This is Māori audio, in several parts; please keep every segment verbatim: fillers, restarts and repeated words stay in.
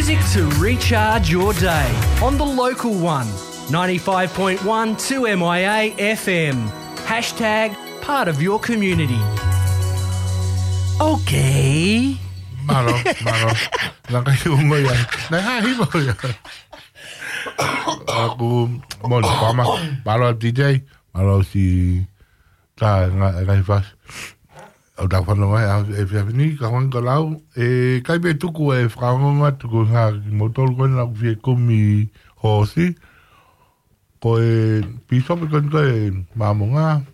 Music to recharge your day on the local one. ninety-five point one two M I A F M. Hashtag part of your community. Okay. Malo, malo. Nakayong mo yan. Nahahi mo yan. Ako, mo, pama. Malo D J. Malo si... Ta, nga, nga, fas. Au da whanau mai, au e whiawhini, ka wanga lau. E, kai me tuku e whakangama, tuku ngā ki motolu koe na kuwhi e kumi hosi. Ko e pisope koe koe e māmonga.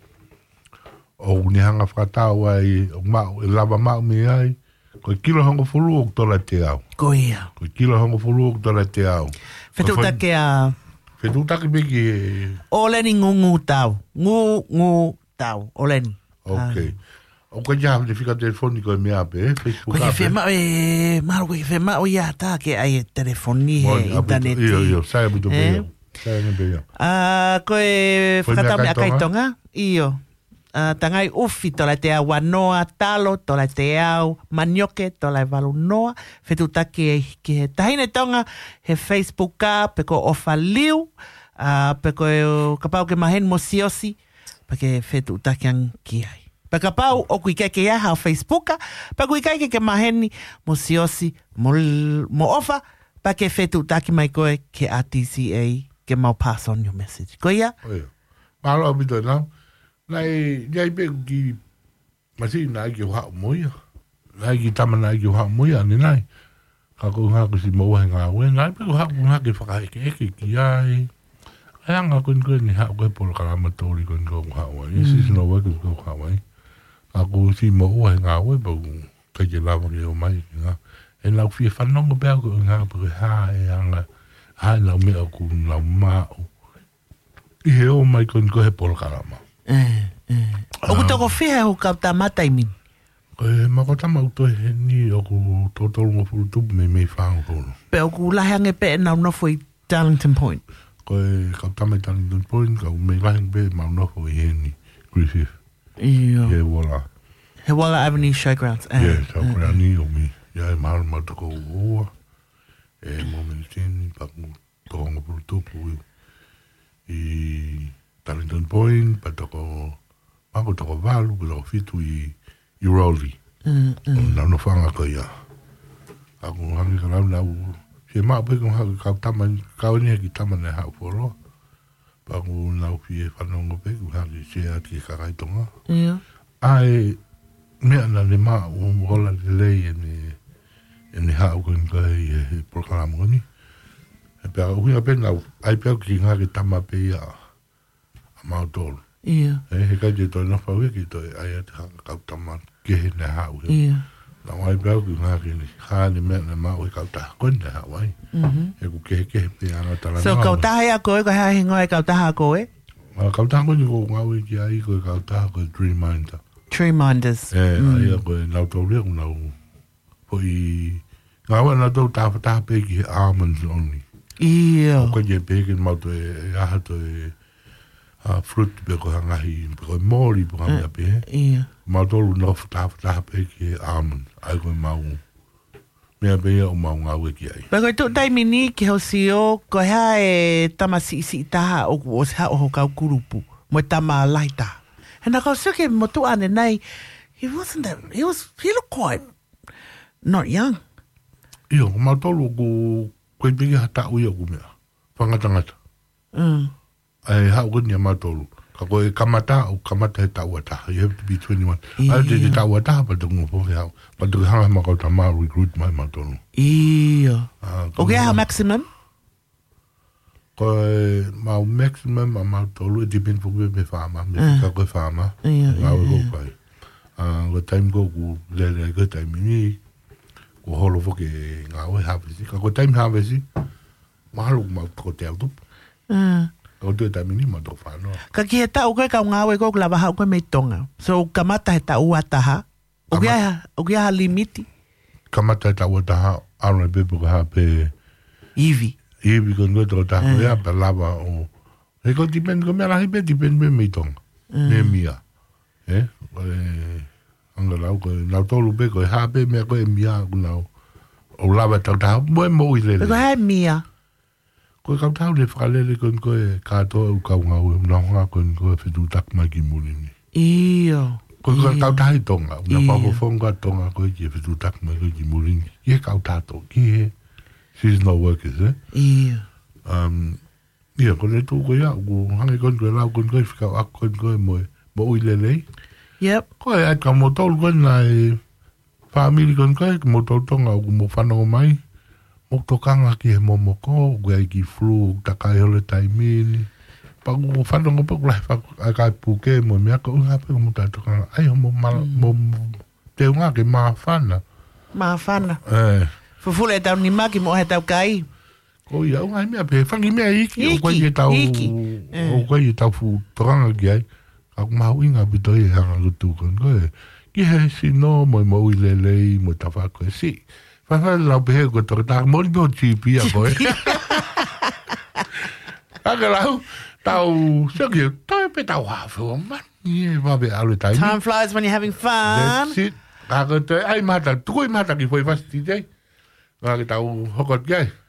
O ni hanga whakatau ai, o mau, e lava mau mi ai. Ko kilo hongo fulu o tola te au. Ko ia. Ko kilo hongo fulu o tola te au. Whetu take a... Whetu take beki e... Oleni ngu ngu tau. Ngu ngu tau. Oleni. Ok. O ka jam de fika telefoni ko me ape, Facebook ape. Ko ke fema e... Maro ko ke fema o ia ta ke ai telefoni he internet. Iyo, iyo. Saia buto peo. Saia nge peo. Ah, ko e whakatau me a kaitonga. Iyo. Uh, tangai ufi tola te au wanoa talo, tola te au manioke, tola e walu noa. Whetu taki e ki he tahine tonga, he Facebook ka, peko ofa liu, uh, peko e kapau ke mahen mo siosi, peke whetu taki ang ki ai. Peka pau o kui keke ia hao Facebook ka, pa kui keke ke maheni mo siosi, mo, mo ofa, pa ke whetu taki mai koe ke R T C A, ke mau pass on your message. Ko ia? Oia. Malo abito nao. Nai, nai pe ki masi nai ki hao moia. Nai ki tama nai ki hao moia, ni nai. Ka ko ngā ko si maua he ngā ue. Nai pe ko hao ngā ki whakaeke eke ki ai. Ai anga kun koe ni hao koe polo karama tori kun ko hao ai. Isi sino wake ko hao ai. Ka ko si maua he ngā ue pa ku kai ke lava ki o mai ki ngā. E lau fia whanonga pēr ko ngā pa koe haa e anga. Hai lau mea ku lau mao. I he o mai kun koe he polo karama. Eh, eh. O ku toko whiha ho ka ta matai min. E mako tama uto he ni o ku totoro mo furu tupu me mei whangu kono. Pe o ku lahange pe na unofo i Darlington Point. Ko e ka tama i Darlington Point, ka mei lahange pe ma unofo i he ni Griffith. Iyo. He wala. He wala Avenue Showgrounds. He showground ni o mi. Ia e maru ma toko ua. E mo meni tini, paku tohonga furu tupu i... Darlington Point, pa toko, mako toko walu, pa toko fitu i, i Rowley. Mm, mm. Nau no whanga ko ia. Ako hangi ka lau nau, he maa pe kong haka kau taman, kau ni haki taman e hau poro. Pa ako nau fie whanongo pe, kong haki se ati e kakaitonga. Ia. Ai, mea na le maa, o hola le lei e ne, e ne hau kong kai e proklamo ni. E pe ako hui a pe nau, ai pe ako ki ngaki tama pe ia, mau tolu. Ia. E he kai te toi nafa wiki toi ai ati hanga kau taman ke he ne hau. Ia. Na wai pēu ki ngā ki ni hāni mea ne mau e kau taha koe ne hau ai. E ku ke he ke he pe anga tala so kau taha ia koe, ko hea hingo e kau taha koe? Kau taha koe ni ko ngā wiki ai koe kau taha koe Dream Minder. Dream Minders. E ai a koe nau tau rea ku nau po i ngā wai nau tau taha taha pe ki he almonds only. Ia. O koe je pe ki mau to e aha to e a fruit pe ko hangahi pe ko mori po hanga pe ia ma tolu no fta fta pe ki almond ai ko mau me pe o mau nga we ki ai pe ko tu dai mini ki ho sio ko ha e tamasi si ta o o sa o ka grupo mo tama laita and I was looking mo tu ane nai he wasn't that he was he looked quite not young io ma tolu ko ko pe ha ta u yo ku me fanga tangata mm ai ha ko ni ma tolu ka ko kamata o kamata ta wata you have to be twenty-one ai te ta wata pa tu mo po ya pa tu ha ma ko ta ma recruit mai ma tolu ia okay ha maximum ko ma maximum ma tolu depend fo be fama me ka ko fama ia ia ko pai ah ko time go ku le le ko time ni ko holo fo ke nga o ha bi ka ko time ha bi si ma lu ma ko te au mm o te ta mini ma do fa no ka ki ta o ka nga we ko la ba ha ko me tonga so kamata ta u ataha o ga o ga limiti kamata ta u ataha ara be bu ha pe ivi ivi ko no to ta ya pa lava o e ko dipende ko me la be dipende me tonga me mia eh anga la ko na to lu be ko ha be me ko e mia ko na o lava tau tau, mo e mo i lele. Ko hai mia. Ko kau tau le whakalele kon koe katoa u kau ngau e mnahonga kon koe whitu tak mai ki mulini. Iyo. Ko kau tahi tonga, una papafonga tonga koe ki e whitu tak mai koe ki mulini. Ie kau tato, ki he seasonal workers, eh? Iyo. Um, ia, kone tū koe au, ku hange kon koe lau kon koe whikau ak kon koe mo e mo i lelei. Yep. Koe ai ka mo tolu koe na e family kon koe, mo tolu tonga au ku mo whanau mai. Mo tokanga ki he momoko, koe ki flu, takai hole taimini. Pa ku whanau ngopo kulai ai kai puke mo mea ko unga pe mo tai tokanga. Ai mo mo te unga ke maa whana. Maa whana. Eh. Fufule e tau ni maki mo he tau kai. Ko ia unga mea pe, whangi mea iki. O koe i tau, o koe i tau fu tokanga ki ai. Aku mau inga bito i hanga kutu kon koe. Ki he si no mo mo i lelei mo ta wha koe si. Whawha lau pehe ko toka tā mori no chipi a koe. Aka lau, tau saki, tau pe tau hawhua man. Ie, wabe alu tai. Time flies when you're having fun. That's it. Aka te, ai mata, tukoi mata ki fwoi fasti tei. Aka tau hokot gai.